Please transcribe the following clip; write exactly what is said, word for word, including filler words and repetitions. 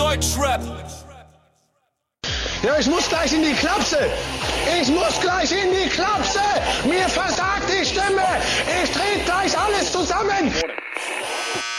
Deutschrap. Ja, ich muss gleich in die Klapse. Ich muss gleich in die Klapse. Mir versagt die Stimme. Ich trete gleich alles zusammen.